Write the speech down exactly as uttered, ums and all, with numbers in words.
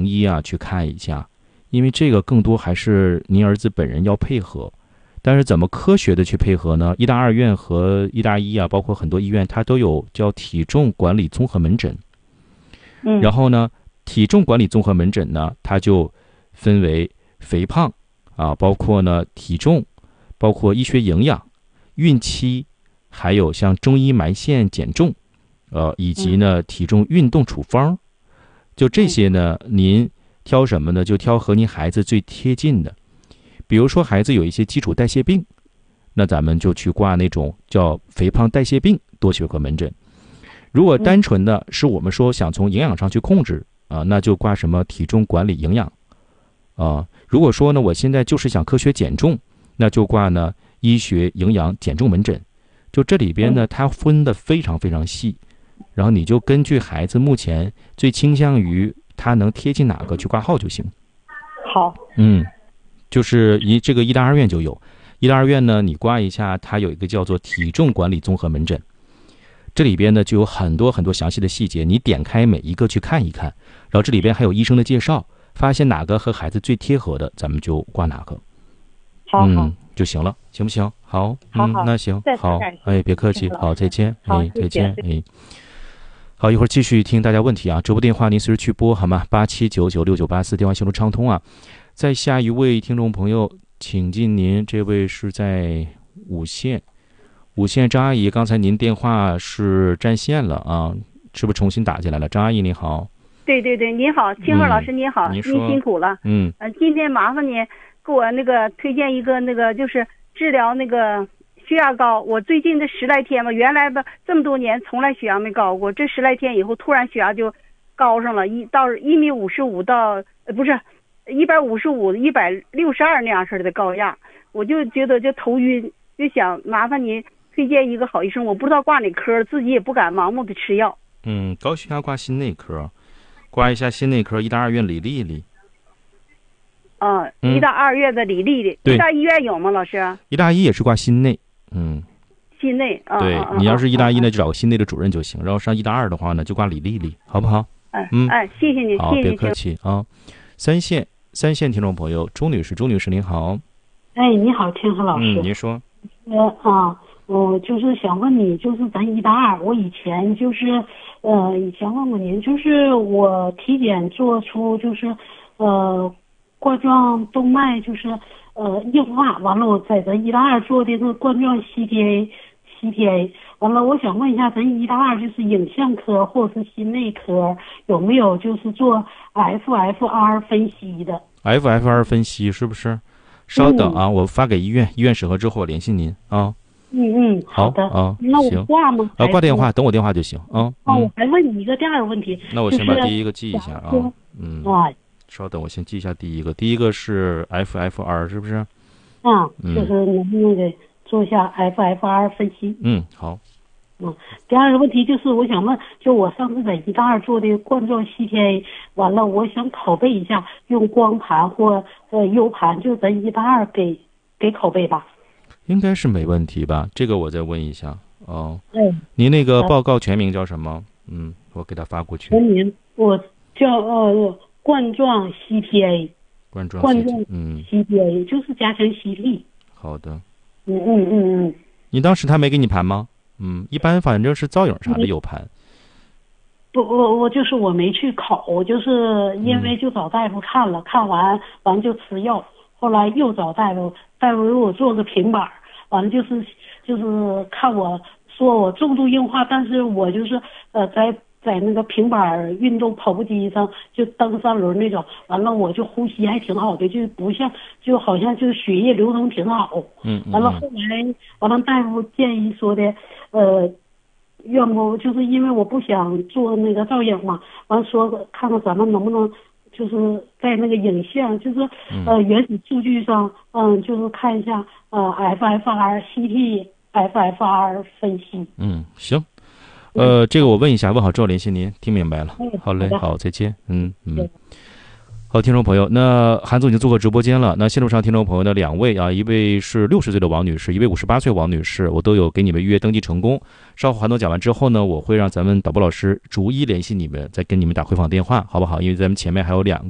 名医啊去看一下，因为这个更多还是您儿子本人要配合。但是怎么科学的去配合呢？医大二院和医大一啊，包括很多医院，它都有叫体重管理综合门诊。 嗯， 然后呢，体重管理综合门诊呢，它就分为肥胖啊，包括呢体重，包括医学营养、孕期，还有像中医埋线减重，呃，以及呢体重运动处方。就这些呢，您挑什么呢？就挑和您孩子最贴近的。比如说孩子有一些基础代谢病，那咱们就去挂那种叫肥胖代谢病多学科门诊。如果单纯的是我们说想从营养上去控制啊，那就挂什么体重管理营养啊。如果说呢我现在就是想科学减重，那就挂呢医学营养减重门诊。就这里边呢它分的非常非常细，然后你就根据孩子目前最倾向于他能贴近哪个去挂号就行。 好， 嗯。就是一这个医大二院就有，医大二院呢，你挂一下，它有一个叫做体重管理综合门诊，这里边呢就有很多很多详细的细节，你点开每一个去看一看，然后这里边还有医生的介绍，发现哪个和孩子最贴合的，咱们就挂哪个， 好， 嗯就行了，行不行？好， 好， 嗯，那行，好，哎，别客气，好，再见，哎，再见，哎。好，一会儿继续听大家问题啊，直播电话您随时去拨好吗？八七九九六九八四，电话线路畅通啊。再下一位听众朋友，请进您，这位是在五线，五线张阿姨，刚才您电话是占线了啊，是不是重新打进来了？张阿姨你好。 对对对，您好，清鹤老师您好，您辛苦了。 嗯， 呃，今天麻烦你给我那个推荐一个那个就是治疗那个血压高。我最近这十来天吧，原来吧这么多年从来血压没高过，这十来天以后突然血压就高上了，一到一米五十五到呃不是。一百五十五、一百六十二那样式的高压，我就觉得就头晕，就想麻烦您推荐一个好医生，我不知道挂哪科，自己也不敢盲目的吃药。 嗯，高血压挂心内科，挂一下心内科，医大二院李丽丽。 啊，医大二院的李丽丽，医大医院有吗？老师？ 医大一也是挂心内，嗯。 心内啊。 对，你要是医大一呢，就找个心内的主任就行，然后上医大二的话呢，就挂李丽丽，好不好？ 哎，嗯，哎，谢谢您， 好，别客气啊。三线。三线听众朋友，周女士，周女士您好。 哎，你好，天河老师。 嗯，您说。 呃啊，我就是想问你，就是咱医大二，我以前就是呃以前问过您，就是我体检做出就是呃冠状动脉就是呃硬化，完了我在咱医大二做的那冠状 C T A C T A， 完了我想问一下，咱医大二就是影像科或者是心内科有没有就是做 F F R 分析的 ？F F R 分析是不是？稍等啊，嗯、我发给医院，医院审核之后我联系您啊。 嗯嗯， 好的啊， 那我挂吗？ 啊，挂电话，等我电话就行啊。 哦，我还问你一个第二个问题。 那我先把第一个记一下啊。嗯。 啊， 稍等，我先记一下第一个。第一个是 F F R 是不是？ 啊，就是能不能给做一下 F F R 分析？ 嗯，好。 嗯，第二个问题就是我想问，就我上次在医大二做的冠状 C T A， 完了我想拷贝一下，用光盘或呃 U 盘，就咱医大二给给拷贝吧。 应该是没问题吧？这个我再问一下哦。 嗯。 您那个报告全名叫什么？嗯，我给他发过去。 全名我叫呃冠状 C T A。 冠状。 冠状嗯 C T A 就是加强吸力。 好的。 嗯嗯嗯嗯。 你当时他没给你盘吗？嗯，一般反正是造影啥的有盘。 不，我我就是我没去考，我就是因为就找大夫看了，嗯、看完完就吃药，后来又找大夫，大夫给我做个平板，完了就是就是看我说我重度硬化，但是我就是呃在在那个平板运动跑步机上就蹬三轮那种，完了我就呼吸还挺好的，就不像就好像就是血液流通挺好。 嗯。 完了后来完了大夫建议说的，呃。要不就是因为我不想做那个造影嘛，完说看看咱们能不能就是在那个影像，就是呃原始数据上，嗯，就是看一下呃 F F R C T F F R 分析。 嗯，行，呃，这个我问一下，问好之后联系您，听明白了。 嗯、 好嘞，好，再见。嗯嗯。好，听众朋友，那韩总已经做过直播间了。那线路上听众朋友的两位啊，一位是六十岁的王女士，一位五十八岁王女士，我都有给你们预约登记成功。稍后韩总讲完之后呢，我会让咱们导播老师逐一联系你们，再跟你们打回访电话，好不好？因为咱们前面还有两个。